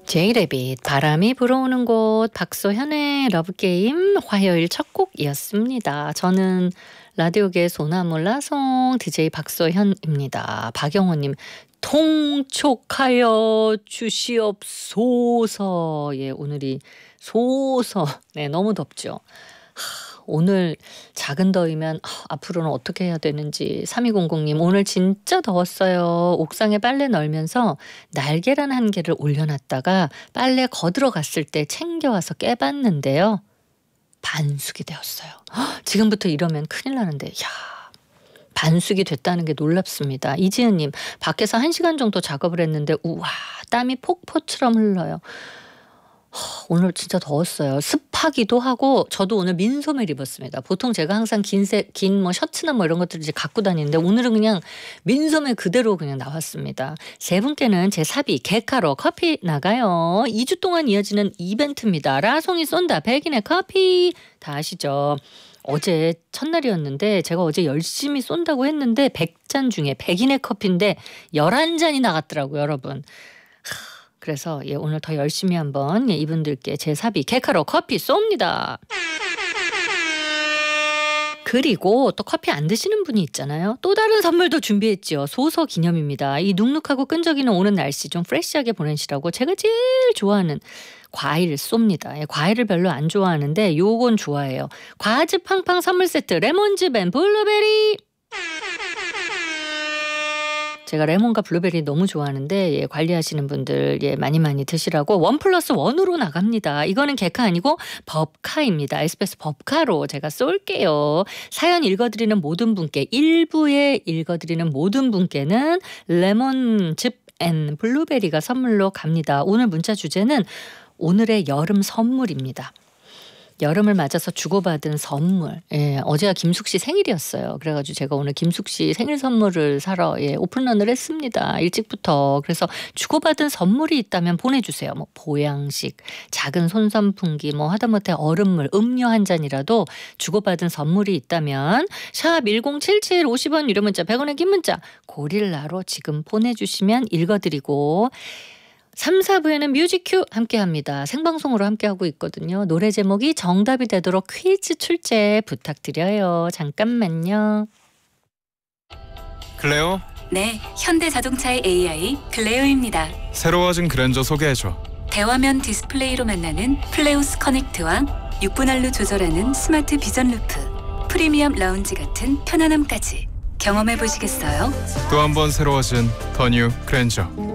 제이레빗 바람이 불어오는 곳 박소현의 러브게임 화요일 첫 곡이었습니다. 저는 라디오계 소나몰라송 DJ 박소현입니다. 박영호님 통촉하여 주시옵소서. 예, 오늘이 소서. 네, 너무 덥죠. 오늘 작은 더위면 앞으로는 어떻게 해야 되는지. 3200님 오늘 진짜 더웠어요. 옥상에 빨래 널면서 날계란 한 개를 올려놨다가 빨래 거들어 갔을 때 챙겨와서 깨봤는데요. 반숙이 되었어요. 지금부터 이러면 큰일 나는데 반숙이 됐다는 게 놀랍습니다. 이지은님 밖에서 1시간 정도 작업을 했는데 우와 땀이 폭포처럼 흘러요. 오늘 진짜 더웠어요. 습하기도 하고 저도 오늘 민소매를 입었습니다. 보통 제가 항상 긴 셔츠나 이런 것들을 이제 갖고 다니는데 오늘은 그냥 민소매 그대로 그냥 나왔습니다. 세 분께는 제 사비 개카로 커피 나가요. 2주 동안 이어지는 이벤트입니다. 라송이 쏜다. 백인의 커피 다 아시죠? 어제 첫날이었는데 제가 어제 열심히 쏜다고 했는데 100잔 중에 백인의 커피인데 11잔이 나갔더라고요, 여러분. 그래서 오늘 더 열심히 한번 이분들께 제 사비 개카로 커피 쏩니다. 그리고 또 커피 안 드시는 분이 있잖아요. 또 다른 선물도 준비했죠. 소서 기념입니다. 이 눅눅하고 끈적이는 오는 날씨 좀 프레시하게 보내시라고 제가 제일 좋아하는 과일을 쏩니다. 과일을 별로 안 좋아하는데 요건 좋아해요. 과즙 팡팡 선물 세트 레몬즙 앤 블루베리. 제가 레몬과 블루베리 너무 좋아하는데 관리하시는 분들 많이 드시라고 1+1으로 나갑니다. 이거는 개카 아니고 법카입니다. 에스프레소 법카로 제가 쏠게요. 사연 읽어드리는 모든 분께 1부에 읽어드리는 모든 분께는 레몬즙 앤 블루베리가 선물로 갑니다. 오늘 문자 주제는 오늘의 여름 선물입니다. 여름을 맞아서 주고받은 선물. 어제가 김숙 씨 생일이었어요. 그래가지고 제가 오늘 김숙 씨 생일 선물을 사러 오픈런을 했습니다. 일찍부터. 그래서 주고받은 선물이 있다면 보내주세요. 보양식, 작은 손선풍기, 하다못해 얼음물, 음료 한 잔이라도 주고받은 선물이 있다면 샵 1077 50원 유료 문자 100원의 긴 문자 고릴라로 지금 보내주시면 읽어드리고 3, 4부에는 뮤직큐 함께합니다. 생방송으로 함께하고 있거든요. 노래 제목이 정답이 되도록 퀴즈 출제 부탁드려요. 잠깐만요. 클레오? 네, 현대자동차의 AI 클레오입니다. 새로워진 그랜저 소개해줘. 대화면 디스플레이로 만나는 플레오스 커넥트와 6분할로 조절하는 스마트 비전 루프, 프리미엄 라운지 같은 편안함까지 경험해보시겠어요? 또 한 번 새로워진 더 뉴 그랜저.